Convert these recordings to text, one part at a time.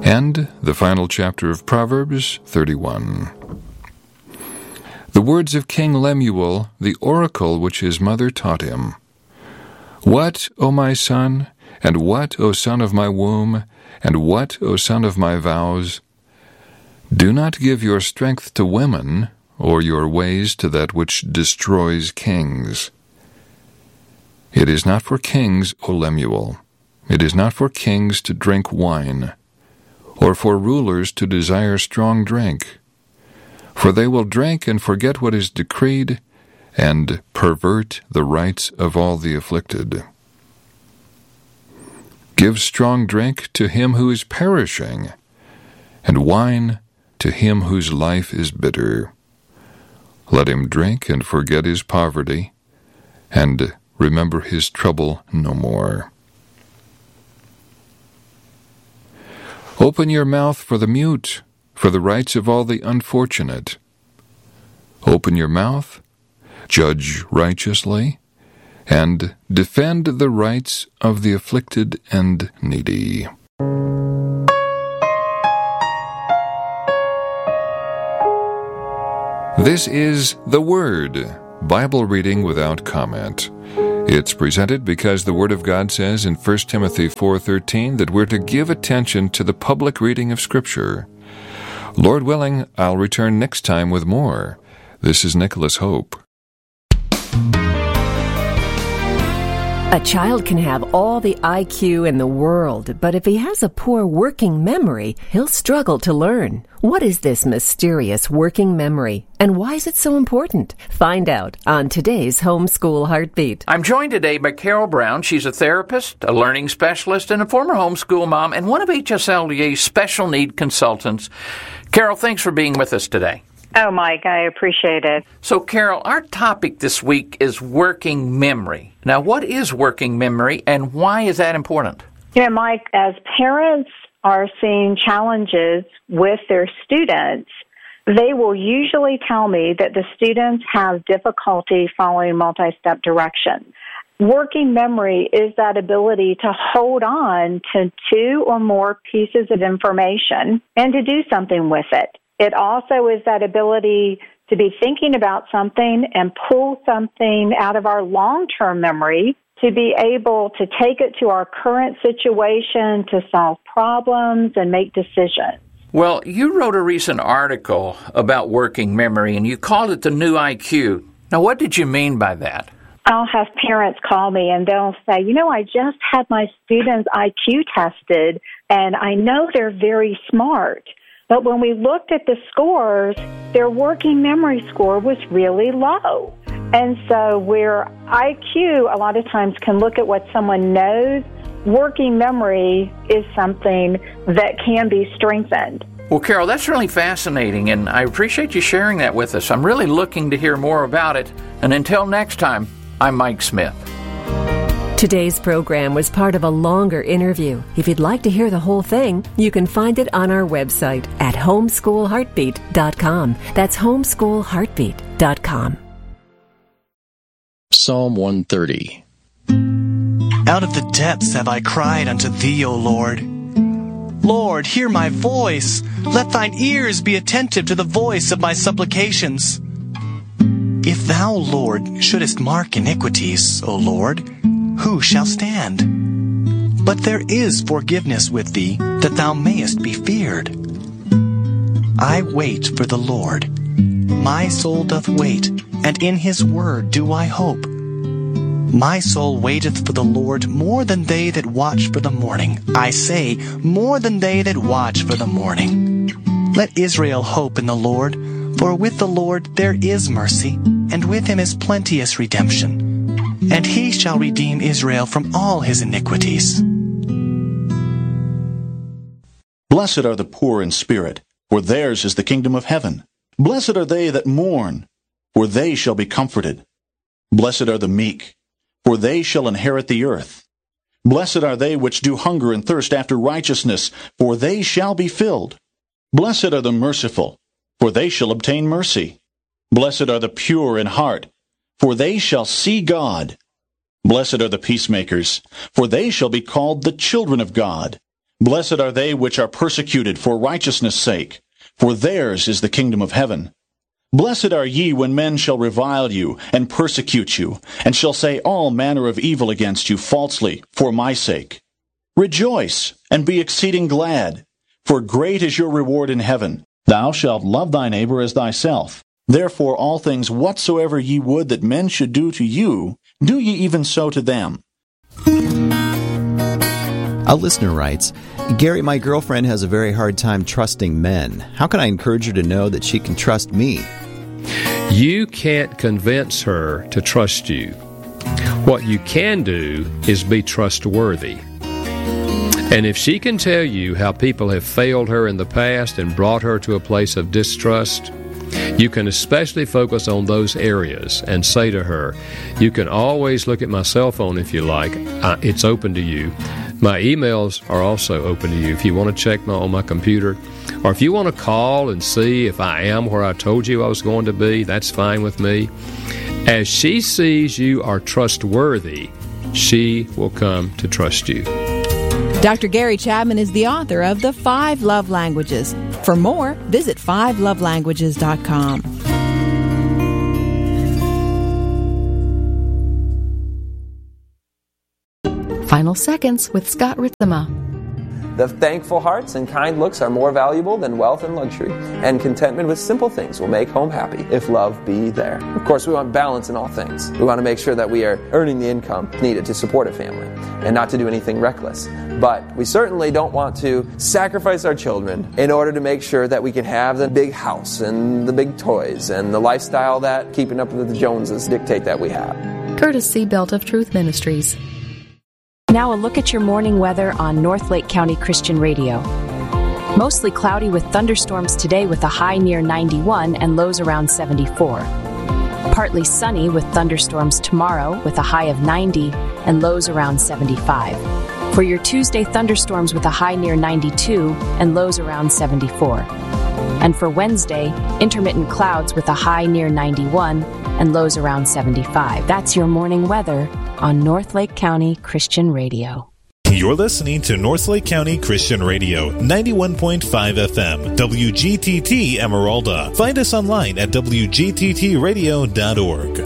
And the final chapter of Proverbs 31. The words of King Lemuel, the oracle which his mother taught him. What, O my son, and what, O son of my womb, and what, O son of my vows? Do not give your strength to women, or your ways to that which destroys kings. It is not for kings, O Lemuel, it is not for kings to drink wine, or for rulers to desire strong drink. For they will drink and forget what is decreed, and pervert the rights of all the afflicted. Give strong drink to him who is perishing, and wine to him whose life is bitter. Let him drink and forget his poverty, and remember his trouble no more. Open your mouth for the mute, for the rights of all the unfortunate. Open your mouth, judge righteously, and defend the rights of the afflicted and needy. This is The Word, Bible reading without comment. It's presented because the Word of God says in 1 Timothy 4:13 that we're to give attention to the public reading of Scripture. Lord willing, I'll return next time with more. This is Nicholas Hope. A child can have all the IQ in the world, but if he has a poor working memory, he'll struggle to learn. What is this mysterious working memory, and why is it so important? Find out on today's Homeschool Heartbeat. I'm joined today by Carol Brown. She's a therapist, a learning specialist, and a former homeschool mom, and one of HSLDA's special need consultants. Carol, thanks for being with us today. Oh, Mike, I appreciate it. So, Carol, our topic this week is working memory. Now, what is working memory, and why is that important? Mike, as parents are seeing challenges with their students, they will usually tell me that the students have difficulty following multi-step directions. Working memory is that ability to hold on to two or more pieces of information and to do something with it. It also is that ability to be thinking about something and pull something out of our long-term memory to be able to take it to our current situation to solve problems and make decisions. Well, you wrote a recent article about working memory, and you called it the new IQ. Now, what did you mean by that? I'll have parents call me and they'll say, I just had my students' IQ tested, and I know they're very smart. But when we looked at the scores, their working memory score was really low. And so where IQ a lot of times can look at what someone knows, working memory is something that can be strengthened. Well, Carol, that's really fascinating, and I appreciate you sharing that with us. I'm really looking to hear more about it. And until next time, I'm Mike Smith. Today's program was part of a longer interview. If you'd like to hear the whole thing, you can find it on our website at homeschoolheartbeat.com. That's homeschoolheartbeat.com. Psalm 130. Out of the depths have I cried unto thee, O Lord. Lord, hear my voice. Let thine ears be attentive to the voice of my supplications. If thou, Lord, shouldest mark iniquities, O Lord, who shall stand? But there is forgiveness with thee, that thou mayest be feared. I wait for the Lord. My soul doth wait, and in his word do I hope. My soul waiteth for the Lord more than they that watch for the morning. I say, more than they that watch for the morning. Let Israel hope in the Lord, for with the Lord there is mercy, and with him is plenteous redemption. And he shall redeem Israel from all his iniquities. Blessed are the poor in spirit, for theirs is the kingdom of heaven. Blessed are they that mourn, for they shall be comforted. Blessed are the meek, for they shall inherit the earth. Blessed are they which do hunger and thirst after righteousness, for they shall be filled. Blessed are the merciful, for they shall obtain mercy. Blessed are the pure in heart, for they shall see God. Blessed are the peacemakers, for they shall be called the children of God. Blessed are they which are persecuted for righteousness' sake, for theirs is the kingdom of heaven. Blessed are ye when men shall revile you, and persecute you, and shall say all manner of evil against you falsely, for my sake. Rejoice, and be exceeding glad, for great is your reward in heaven. Thou shalt love thy neighbor as thyself. Therefore all things whatsoever ye would that men should do to you, do ye even so to them. A listener writes, Gary, my girlfriend has a very hard time trusting men. How can I encourage her to know that she can trust me? You can't convince her to trust you. What you can do is be trustworthy. And if she can tell you how people have failed her in the past and brought her to a place of distrust, you can especially focus on those areas and say to her, you can always look at my cell phone if you like. It's open to you. My emails are also open to you if you want to check on my computer. Or if you want to call and see if I am where I told you I was going to be, that's fine with me. As she sees you are trustworthy, she will come to trust you. Dr. Gary Chapman is the author of The 5 Love Languages. For more, visit 5lovelanguages.com. Final Seconds with Scott Ritzema. The thankful hearts and kind looks are more valuable than wealth and luxury, and contentment with simple things will make home happy if love be there. Of course, we want balance in all things. We want to make sure that we are earning the income needed to support a family and not to do anything reckless. But we certainly don't want to sacrifice our children in order to make sure that we can have the big house and the big toys and the lifestyle that Keeping Up with the Joneses dictate that we have. Courtesy Belt of Truth Ministries. Now a look at your morning weather on North Lake County Christian Radio. Mostly cloudy with thunderstorms today with a high near 91 and lows around 74. Partly sunny with thunderstorms tomorrow with a high of 90 and lows around 75. For your Tuesday, thunderstorms with a high near 92 and lows around 74. And for Wednesday, intermittent clouds with a high near 91 and lows around 75. That's your morning weather on North Lake County Christian Radio. You're listening to North Lake County Christian Radio, 91.5 FM, WGTT Emeralda. Find us online at wgttradio.org.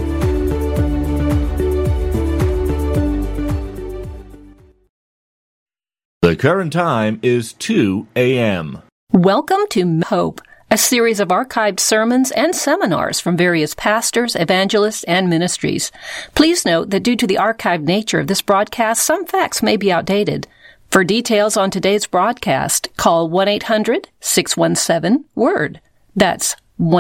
The current time is 2 a.m. Welcome to Hope, a series of archived sermons and seminars from various pastors, evangelists, and ministries. Please note that due to the archived nature of this broadcast, some facts may be outdated. For details on today's broadcast, call 1-800-617-WORD. That's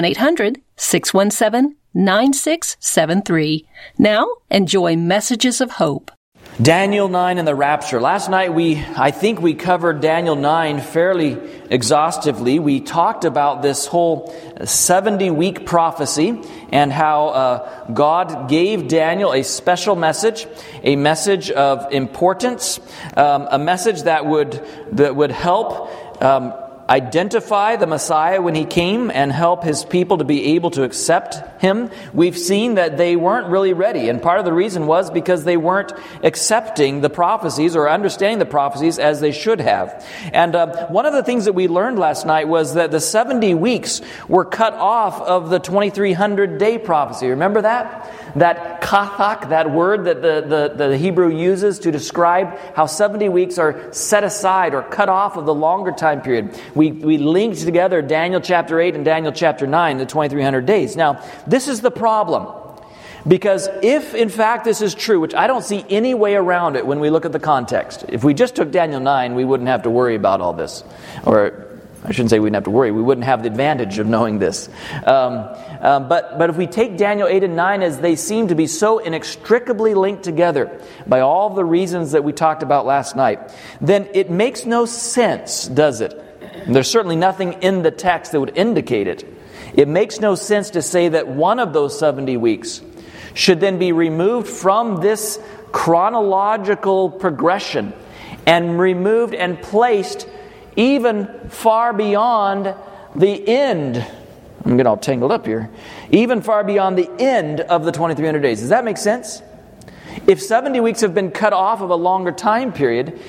1-800-617-9673. Now, enjoy Messages of Hope. Daniel 9 and the rapture. Last night I think we covered Daniel 9 fairly exhaustively. We talked about this whole 70-week prophecy and how God gave Daniel a special message, a message of importance, a message that would help identify the Messiah when he came and help his people to be able to accept him. We've seen that they weren't really ready, and part of the reason was because they weren't accepting the prophecies or understanding the prophecies as they should have. And one of the things that we learned last night was that the 70 weeks were cut off of the 2300-day prophecy. Remember that? That kathak, that word that the Hebrew uses to describe how 70 weeks are set aside or cut off of the longer time period. We linked together Daniel chapter 8 and Daniel chapter 9, the 2300 days. Now, this is the problem. Because if, in fact, this is true, which I don't see any way around it when we look at the context. If we just took Daniel 9, we wouldn't have to worry about all this. Or I shouldn't say we wouldn't have to worry. We wouldn't have the advantage of knowing this. But if we take Daniel 8 and 9 as they seem to be so inextricably linked together by all the reasons that we talked about last night, then it makes no sense, does it? And there's certainly nothing in the text that would indicate it. It makes no sense to say that one of those 70 weeks should then be removed from this chronological progression and removed and placed even far beyond the end. I'm getting all tangled up here. Even far beyond the end of the 2300 days. Does that make sense? If 70 weeks have been cut off of a longer time period,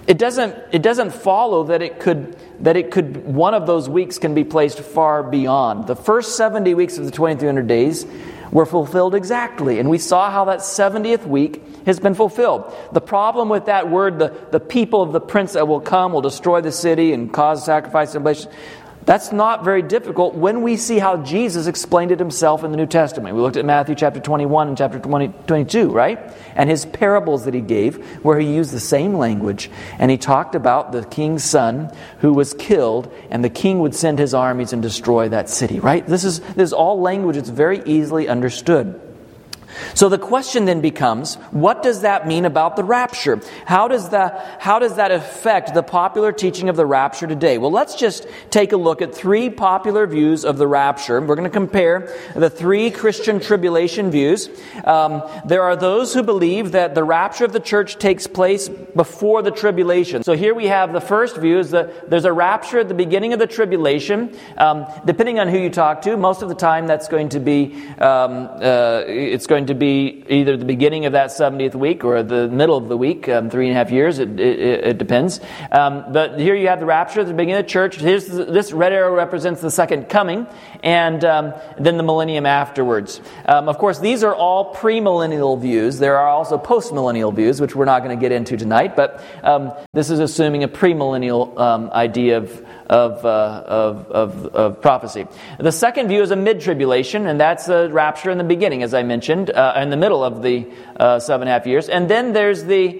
it doesn't follow that it could one of those weeks can be placed far beyond. The first 70 weeks of the 2300 days were fulfilled exactly, and we saw how that 70th week has been fulfilled. The problem with that word, the people of the prince that will come will destroy the city and cause sacrifice and oblation, that's not very difficult when we see how Jesus explained it himself in the New Testament. We looked at Matthew chapter 21 and chapter 22, right? And his parables that he gave, where he used the same language, and he talked about the king's son who was killed, and the king would send his armies and destroy that city, right? This is all language that's very easily understood. So the question then becomes, what does that mean about the rapture? How does that affect the popular teaching of the rapture today? Well, let's just take a look at three popular views of the rapture. We're going to compare the three Christian tribulation views. There are those who believe that the rapture of the church takes place before the tribulation. So here we have the first view is that there's a rapture at the beginning of the tribulation. Depending on who you talk to, most of the time that's going to be it's going to be either the beginning of that 70th week or the middle of the week, 3.5 years, it depends. But here you have the rapture at the beginning of the church. This red arrow represents the second coming, and then the millennium afterwards. Of course, these are all premillennial views. There are also postmillennial views, which we're not going to get into tonight, but this is assuming a premillennial idea of prophecy. The second view is a mid-tribulation, and that's the rapture in the beginning, as I mentioned, in the middle of the 7.5 years. And then there's the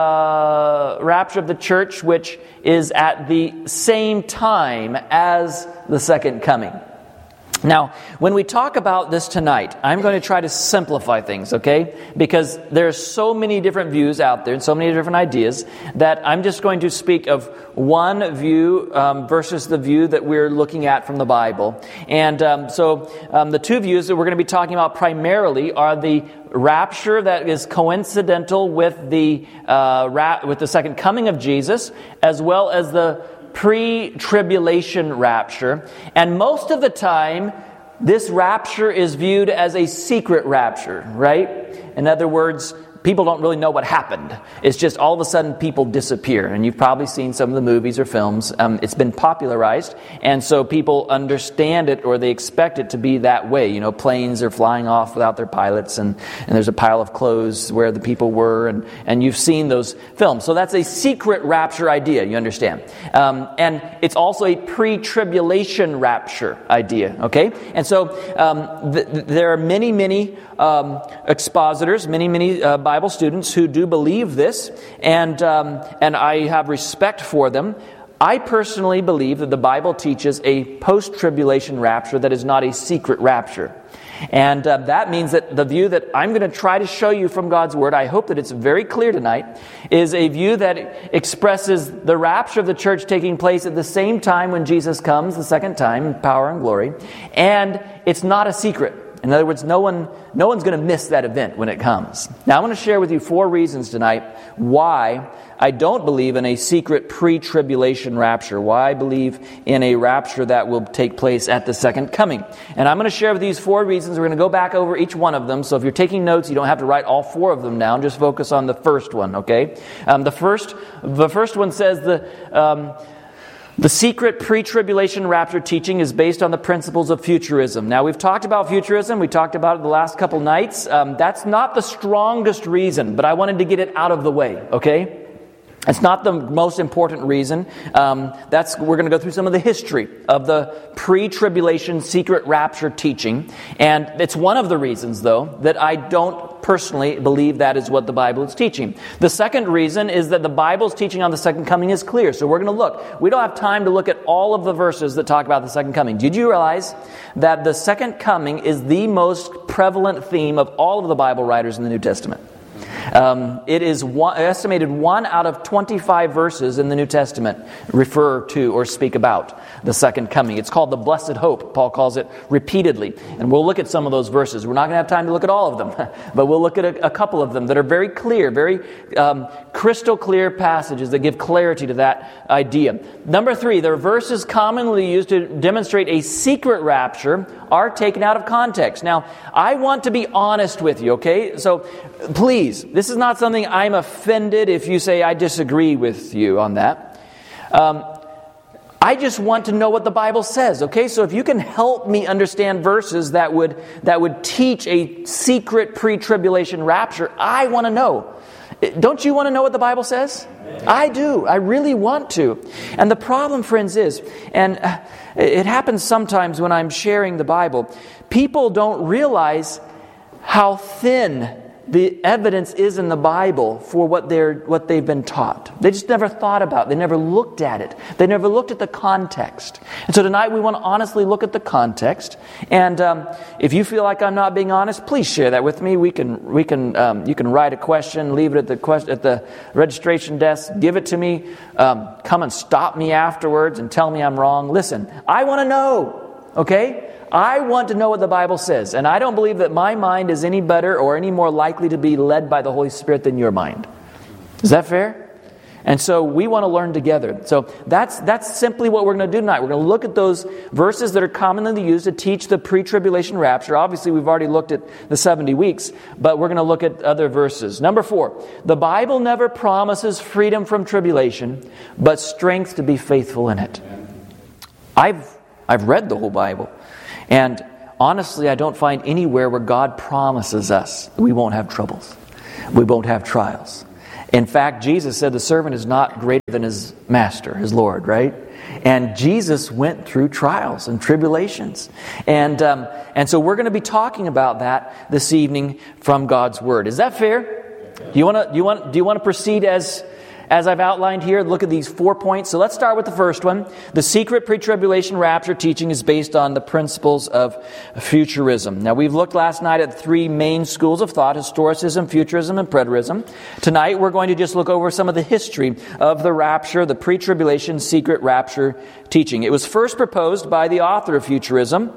rapture of the church, which is at the same time as the second coming. Now, when we talk about this tonight, I'm going to try to simplify things, okay? Because there's so many different views out there and so many different ideas that I'm just going to speak of one view versus the view that we're looking at from the Bible. And so the two views that we're going to be talking about primarily are the rapture that is coincidental with the second coming of Jesus, as well as the pre-tribulation rapture. And most of the time, this rapture is viewed as a secret rapture, right? In other words, people don't really know what happened. It's just all of a sudden people disappear. And you've probably seen some of the movies or films. It's been popularized. And so people understand it, or they expect it to be that way. You know, planes are flying off without their pilots, and there's a pile of clothes where the people were. And you've seen those films. So that's a secret rapture idea, you understand. And it's also a pre-tribulation rapture idea, okay? And so there are many expositors, many Bible students who do believe this, and I have respect for them. I personally believe that the Bible teaches a post-tribulation rapture that is not a secret rapture. And that means that the view that I'm going to try to show you from God's Word, I hope that it's very clear tonight, is a view that expresses the rapture of the church taking place at the same time when Jesus comes, the second time, in power and glory. And it's not a secret. In other words, no one's going to miss that event when it comes. Now, I want to share with you 4 reasons tonight why I don't believe in a secret pre-tribulation rapture, why I believe in a rapture that will take place at the second coming. And I'm going to share with these 4 reasons. We're going to go back over each one of them. So if you're taking notes, you don't have to write all 4 of them down. Just focus on the first one, okay? The first one says the secret pre-tribulation rapture teaching is based on the principles of futurism. Now, we've talked about futurism. We talked about it the last couple nights. That's not the strongest reason, but I wanted to get it out of the way, okay? It's not the most important reason. We're going to go through some of the history of the pre-tribulation secret rapture teaching. And it's one of the reasons, though, that I don't personally believe that is what the Bible is teaching. The second reason is that the Bible's teaching on the second coming is clear. So we're going to look. We don't have time to look at all of the verses that talk about the second coming. Did you realize that the second coming is the most prevalent theme of all of the Bible writers in the New Testament? It is estimated 1 out of 25 verses in the New Testament refer to or speak about the second coming. It's called the blessed hope. Paul calls it repeatedly. And we'll look at some of those verses. We're not going to have time to look at all of them, but we'll look at a couple of them that are very clear, very crystal clear passages that give clarity to that idea. Number 3, the verses commonly used to demonstrate a secret rapture are taken out of context. Now, I want to be honest with you, okay? So please, This is not something I'm offended if you say I disagree with you on that. I just want to know what the Bible says, okay? So if you can help me understand verses that would teach a secret pre-tribulation rapture, I want to know. Don't you want to know what the Bible says? I do. I really want to. And the problem, friends, is, and it happens sometimes when I'm sharing the Bible, people don't realize how thin the evidence is in the Bible for what they've been taught. They just never thought about it. They never looked at it. They never looked at the context. And so tonight we want to honestly look at the context. And if you feel like I'm not being honest, please share that with me. You can write a question, leave it at the registration desk, give it to me, come and stop me afterwards and tell me I'm wrong. Listen, I want to know, okay? I want to know what the Bible says, and I don't believe that my mind is any better or any more likely to be led by the Holy Spirit than your mind. Is that fair? And so we want to learn together. So that's simply what we're going to do tonight. We're going to look at those verses that are commonly used to teach the pre-tribulation rapture. Obviously, we've already looked at the 70 weeks, but we're going to look at other verses. Number 4, the Bible never promises freedom from tribulation, but strength to be faithful in it. I've read the whole Bible. And honestly, I don't find anywhere where God promises us we won't have troubles. We won't have trials. In fact, Jesus said the servant is not greater than his master, his Lord, right? And Jesus went through trials and tribulations. And so we're going to be talking about that this evening from God's Word. Is that fair? Do you want to proceed as I've outlined here? Look at these 4 points. So let's start with the first one. The secret pre-tribulation rapture teaching is based on the principles of futurism. Now, we've looked last night at 3 main schools of thought: historicism, futurism, and preterism. Tonight, we're going to just look over some of the history of the rapture, the pre-tribulation secret rapture teaching. It was first proposed by the author of futurism,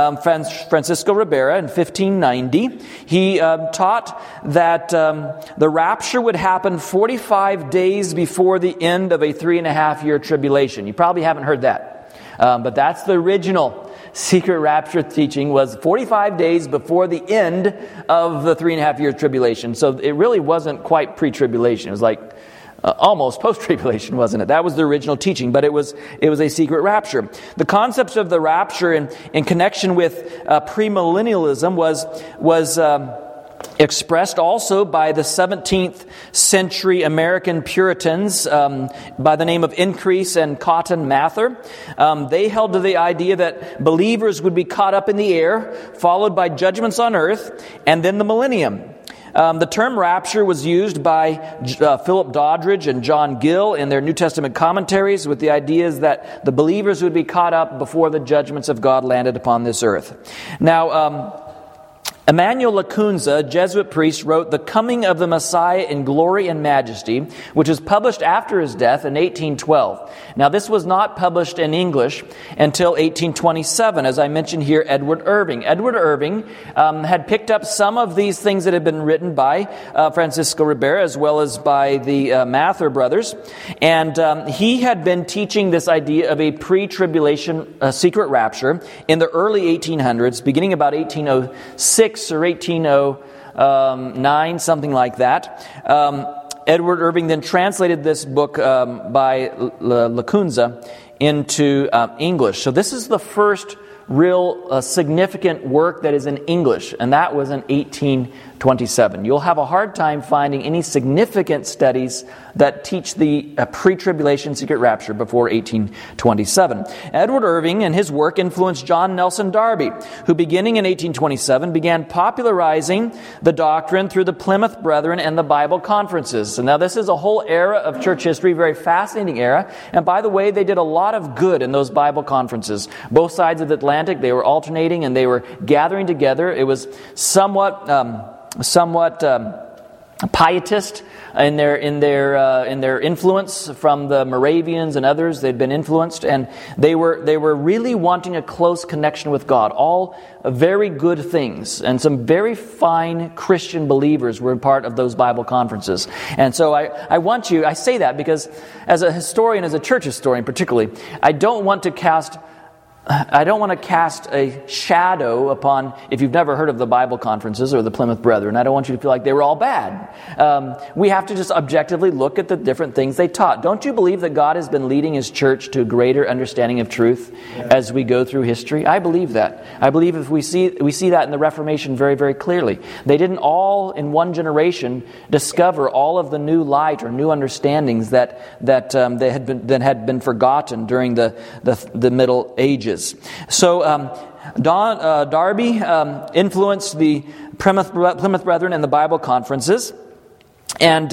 Francisco Ribera, in 1590. He taught that the rapture would happen 45 days before the end of a 3.5-year tribulation. You probably haven't heard that. But that's the original secret rapture teaching, was 45 days before the end of the 3.5-year tribulation. So it really wasn't quite pre-tribulation. It was like almost post-tribulation, wasn't it? That was the original teaching, but it was a secret rapture. The concepts of the rapture in connection with premillennialism was expressed also by the 17th century American Puritans by the name of Increase and Cotton Mather. They held to the idea that believers would be caught up in the air, followed by judgments on earth, and then the millennium. The term rapture was used by Philip Doddridge and John Gill in their New Testament commentaries, with the ideas that the believers would be caught up before the judgments of God landed upon this earth. Now, Emmanuel Lacunza, a Jesuit priest, wrote The Coming of the Messiah in Glory and Majesty, which was published after his death in 1812. Now, this was not published in English until 1827, as I mentioned here, Edward Irving. Edward Irving had picked up some of these things that had been written by Francisco Ribera, as well as by the Mather brothers, and he had been teaching this idea of a pre-tribulation secret rapture in the early 1800s, beginning about 1806, or 1809, something like that. Edward Irving then translated this book by Lacunza into English. So this is the first real significant work that is in English, and that was in 1827. You'll have a hard time finding any significant studies that teach the pre-tribulation secret rapture before 1827. Edward Irving and his work influenced John Nelson Darby, who beginning in 1827 began popularizing the doctrine through the Plymouth Brethren and the Bible conferences. So now this is a whole era of church history, very fascinating era. And by the way, they did a lot of good in those Bible conferences. Both sides of the Atlantic, they were alternating and they were gathering together. It was somewhat pietist in their influence from the Moravians and others. They'd been influenced, and they were really wanting a close connection with God. All very good things, and some very fine Christian believers were part of those Bible conferences. And so I say that because as a historian, as a church historian particularly, I don't want to cast I don't want to cast a shadow upon, if you've never heard of the Bible conferences or the Plymouth Brethren, I don't want you to feel like they were all bad. We have to just objectively look at the different things they taught. Don't you believe that God has been leading His church to a greater understanding of truth as we go through history? I believe that. I believe if we see that in the Reformation very, very clearly. They didn't all in one generation discover all of the new light or new understandings that had been forgotten during the Middle Ages. So Darby influenced the Plymouth Brethren and the Bible conferences, and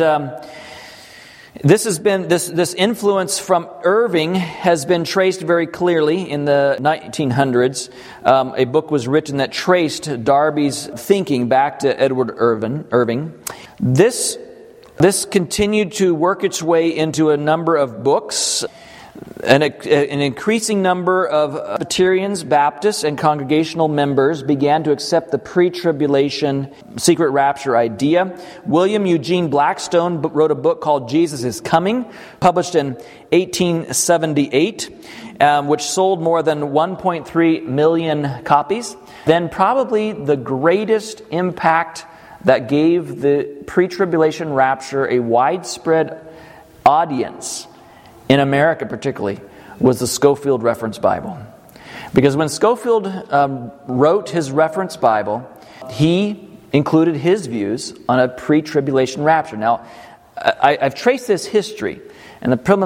this influence from Irving has been traced very clearly in the 1900s. A book was written that traced Darby's thinking back to Edward Irving. This continued to work its way into a number of books. An increasing number of Presbyterians, Baptists, and congregational members began to accept the pre-tribulation secret rapture idea. William Eugene Blackstone wrote a book called Jesus is Coming, published in 1878, which sold more than 1.3 million copies. Then probably the greatest impact that gave the pre-tribulation rapture a widespread audience in America particularly, was the Scofield Reference Bible. Because when Scofield wrote his reference Bible, he included his views on a pre-tribulation rapture. Now, I've traced this history, and the